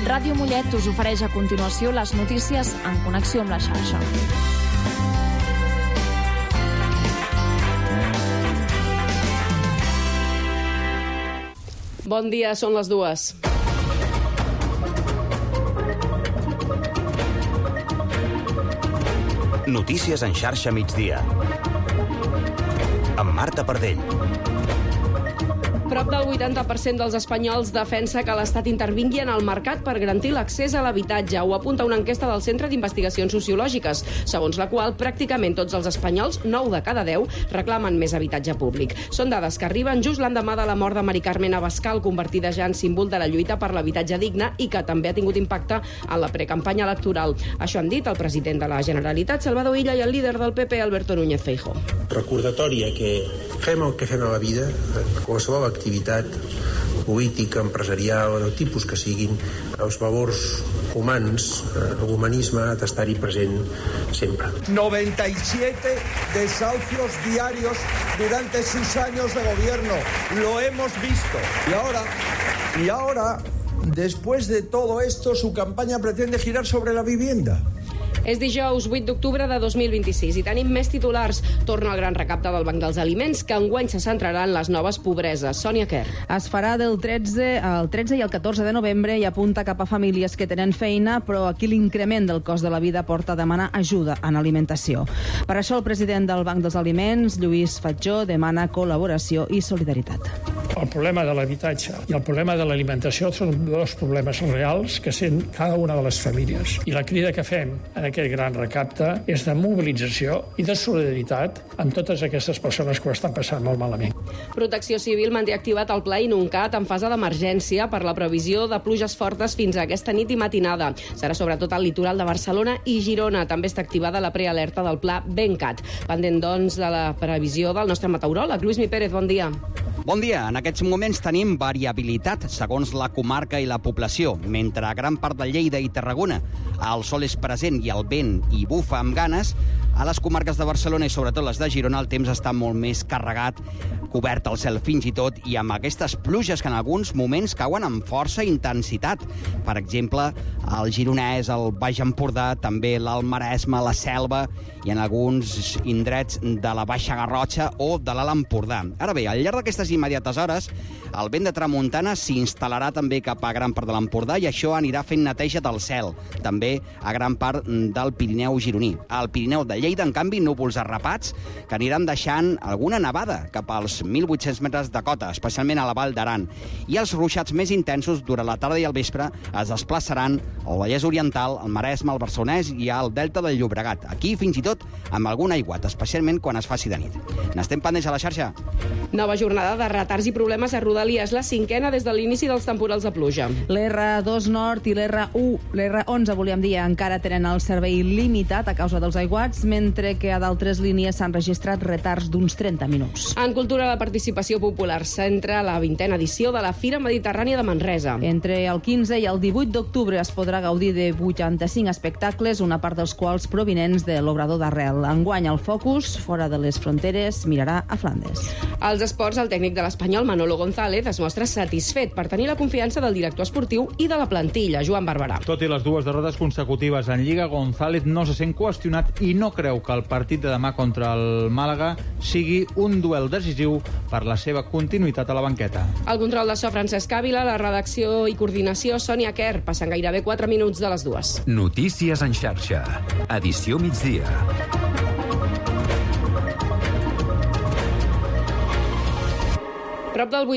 Ràdio Mollet us ofereix a continuació les notícies en connexió amb la xarxa. Bon dia, són les 2. Notícies en xarxa migdia. Amb Marta Pardell. Prop del 80% dels espanyols defensa que l'Estat intervingui en el mercat per garantir l'accés a l'habitatge. Ho apunta una enquesta del Centre d'Investigacions Sociològiques, segons la qual pràcticament tots els espanyols, 9 de cada 10, reclamen més habitatge públic. Són dades que arriben just l'endemà de la mort de Mari Carmen Abascal, convertida ja en símbol de la lluita per l'habitatge digne i que també ha tingut impacte en la precampanya electoral. Això han dit el president de la Generalitat, Salvador Illa, i el líder del PP, Alberto Núñez Feijóo. Recordatori que fem el que fem a la vida, qualsevol activitat política, empresarial, del tipus que siguin, els valors humans, l'humanisme ha d'estar-hi present sempre. 97 desahucios diarios durante 6 años de gobierno. Lo hemos visto. Y ahora, después de todo esto, su campaña pretende girar sobre la vivienda. És dijous 8 d'octubre de 2026 i tenim més titulars. Torna el gran recapte del Banc dels Aliments, que enguany se centrarà en les noves pobreses. Sònia Kerr. Es farà del 13 i el 14 de novembre i apunta cap a famílies que tenen feina, però aquí l'increment del cost de la vida porta a demanar ajuda en alimentació. Per això el president del Banc dels Aliments, Lluís Fatjó, demana col·laboració i solidaritat. El problema de l'habitatge i el problema de l'alimentació són dos problemes reals que sent cada una de les famílies. I la crida que fem en aquest gran recapte és de mobilització i de solidaritat amb totes aquestes persones que ho estan passant molt malament. Protecció Civil manté activat el Pla Inuncat en fase d'emergència per la previsió de pluges fortes fins a aquesta nit i matinada. Serà sobretot al litoral de Barcelona i Girona. També està activada la prealerta del Pla Bencat. Pendent, doncs, de la previsió del nostre meteoròleg. Lluís Mi Pérez, bon dia. Bon dia. En aquests moments tenim variabilitat segons la comarca i la població. Mentre a gran part de Lleida i Tarragona el sol és present i el vent hi bufa amb ganes, a les comarques de Barcelona i sobretot les de Girona el temps està molt més carregat, cobert el cel fins i tot, i amb aquestes pluges que en alguns moments cauen amb força intensitat. Per exemple, el Gironès, el Baix Empordà, també l'Alt Maresme, la Selva i en alguns indrets de la Baixa Garrotxa o de l'Alt Empordà. Ara bé, al llarg d'aquestes immediates hores, el vent de tramuntana s'instal·larà també cap a gran part de l'Empordà i això anirà fent neteja del cel, també a gran part del Pirineu gironí. Al Pirineu de Lleida, en canvi, núvols arrapats que aniran deixant alguna nevada cap als 1.800 metres de cota, especialment a la Vall d'Aran. I els ruixats més intensos durant la tarda i el vespre es desplaçaran al Vallès Oriental, al Maresme, al Barcelonès i al Delta del Llobregat. Aquí, fins i tot, amb algun aiguat, especialment quan es faci de nit. N'estem pendents a la xarxa. Nova jornada de retards i problemes a Rodalies, la 5a des de l'inici dels temporals de pluja. L'R2 Nord i l'R11, volíem dir, encara tenen el servei limitat a causa dels aiguats, mentre que a d'altres línies s'han registrat retards d'uns 30 minuts. En cultura, la participació popular centra la 20a edició de la Fira Mediterrània de Manresa. Entre el 15 i el 18 d'octubre es podrà gaudir de 85 espectacles, una part dels quals provinents de l'Obrador d'Arrel. Enguany el focus, fora de les fronteres, mirarà a Flandes. Als esports, el tècnic de l'Espanyol, Manolo González, es mostra satisfet per tenir la confiança del director esportiu i de la plantilla, Joan Barberà. Tot i les dues derrotes consecutives en Lliga, González no se sent qüestionat i no creu que el partit de demà contra el Màlaga sigui un duel decisiu per la seva continuïtat a la banqueta. El control de so, Francesc Ávila, la redacció i coordinació, Sònia Kerr. Passen gairebé 4 minuts de les 2. Notícies en xarxa. Edició migdia. Prop del